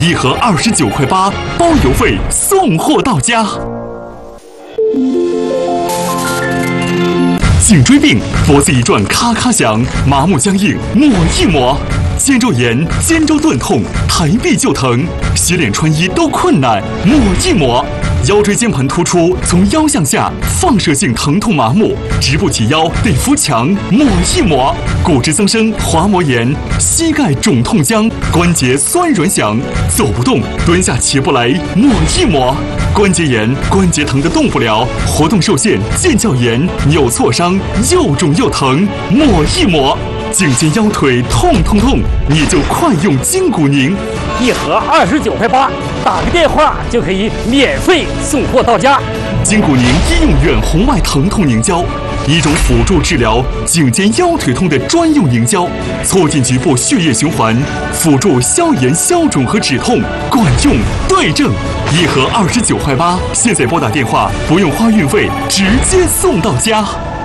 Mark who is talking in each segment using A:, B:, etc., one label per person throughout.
A: 一盒29.8块，包邮费，送货到家。颈椎病，脖子一转咔咔响，麻木僵硬，抹一抹。肩周炎、肩周钝痛，抬臂就疼，洗脸穿衣都困难，抹一抹。腰椎间盘突出，从腰向下放射性疼痛麻木，直不起腰得扶墙，抹一抹。骨质增生、滑膜炎，膝盖肿痛僵，关节酸软响，走不动，蹲下起不来，抹一抹。关节炎、关节疼得动不了，活动受限、腱鞘炎、扭挫伤，又肿又疼，抹一抹。颈肩腰腿痛，你就快用筋骨宁，
B: 一盒29.8块，打个电话就可以免费送货到家。
A: 筋骨宁医用远红外疼痛凝胶，一种辅助治疗颈肩腰腿痛的专用凝胶，促进局部血液循环，辅助消炎消肿和止痛，管用对症。一盒29.8块，现在拨打电话不用花运费，直接送到家。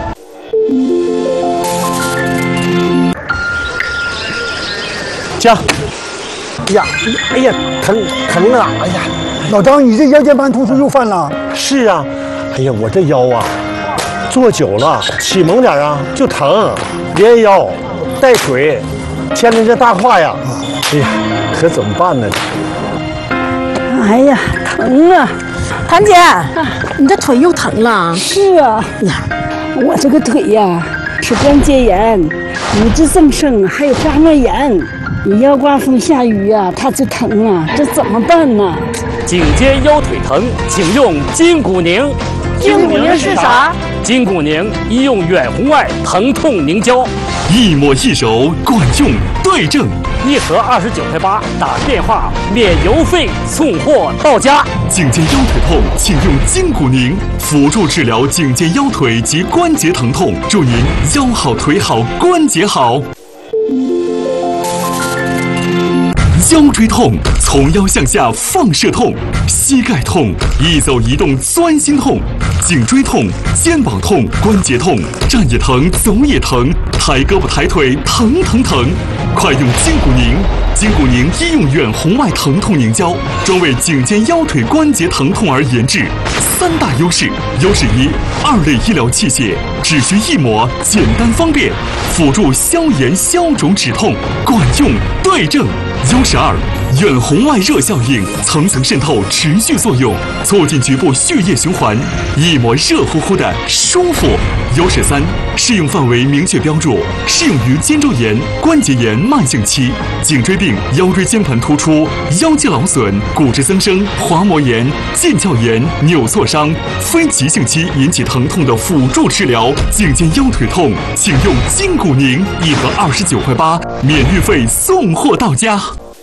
C: 家，哎呀，疼啊！哎呀，
D: 老张，你这腰间盘突出又犯了？
C: 是啊，哎呀，我这腰啊，坐久了起猛点啊就疼，连腰带腿，牵着这大胯呀，哎呀，可怎么办呢？
E: 哎呀，疼啊！
F: 谭姐，你这腿又疼了？
E: 是啊，呀，我这个腿呀是关节炎、骨质增生，还有滑膜炎。你要刮风下雨呀，它就疼啊，这怎么办呢？
B: 颈肩腰腿疼，请用筋骨宁。
F: 筋骨宁是啥？
B: 筋骨宁医用远红外疼痛凝胶，
A: 一抹一手，管用对症。
B: 一盒29.8块，打电话免邮费送货到家。
A: 颈肩腰腿痛，请用筋骨宁，辅助治疗颈肩腰腿及关节疼痛，祝您腰好腿好关节好。腰椎痛，从腰向下放射痛；膝盖痛，一走一动钻心痛；颈椎痛，肩膀痛，关节痛，站也疼，走也疼，抬胳膊抬腿疼。快用筋骨宁！筋骨宁医用远红外疼痛凝胶，专为颈肩腰腿关节疼痛而研制。3大优势：优势1，2类医疗器械，只需一抹，简单方便，辅助消炎消肿止痛，管用对症。优势2，远红外热效应，层层渗透，持续作用，促进局部血液循环，一抹热乎乎的舒服。优势3，适用范围明确标注，适用于肩周炎、关节炎慢性期、颈椎病、腰椎间盘突出、腰肌劳损、骨质增生、滑膜炎、腱鞘炎、扭挫伤、非急性期引起疼痛的辅助治疗。颈肩腰腿痛，请用筋骨宁，一盒29.8块，免运费送货到家。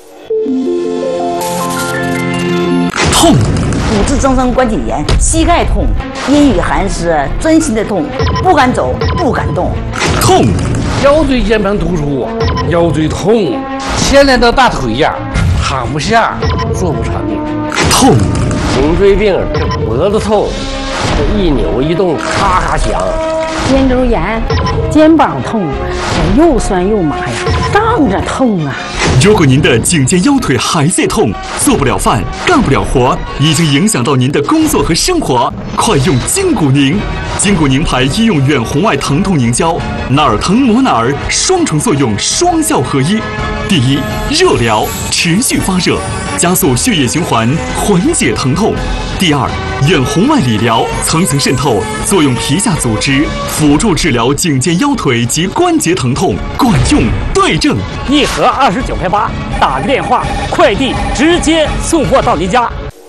A: 痛，
F: 骨质增生关节炎，膝盖痛，阴雨寒湿，钻心的痛，不敢走，不敢动。
A: 痛，
G: 腰椎间盘突出，腰椎痛，牵连到大腿呀，躺不下，做不成。
A: 痛，
H: 颈椎病，这脖子痛，这一扭一动咔咔响。
E: 肩周炎、肩膀痛，我又酸又麻呀，胀着痛啊。
A: 如果您的颈肩腰腿还在痛，做不了饭，干不了活，已经影响到您的工作和生活，快用筋骨宁！筋骨宁牌医用远红外疼痛凝胶，哪儿疼抹哪儿，双重作用，双效合一。第一，热疗，持续发热，加速血液循环，缓解疼痛。第二，远红外理疗，层层渗透，作用皮下组织，辅助治疗颈肩腰腿及关节疼痛，管用对症。
B: 一盒29.8块，打个电话，快递直接送货到您家。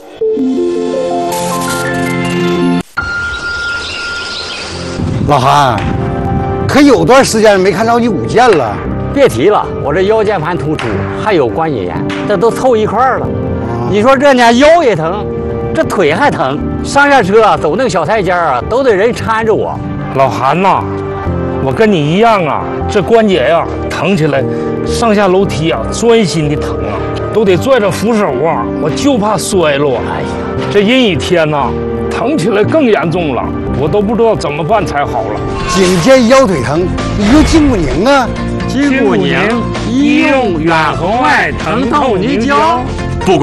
C: 老韩，可有段时间没看着你舞剑了。
H: 别提了，我这腰间盘突出，还有关节炎，这都凑一块儿了。你说这呢，腰也疼，这腿还疼，上下车走那个小台阶啊，都得人搀着我。
G: 老韩呐，我跟你一样啊，这关节呀疼起来，上下楼梯啊钻心的疼啊，都得拽着扶手啊，我就怕摔落。哎呀，这阴雨天呐，疼起来更严重了，我都不知道怎么办才好了。
C: 颈肩腰腿疼，你用筋骨宁啊。
G: 筋骨宁医用远红外疼痛凝胶。